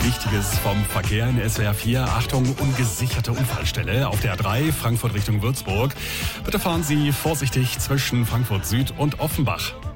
Wichtiges vom Verkehr in SWR 4. Achtung, ungesicherte Unfallstelle auf der A3 Frankfurt Richtung Würzburg. Bitte fahren Sie vorsichtig zwischen Frankfurt Süd und Offenbach.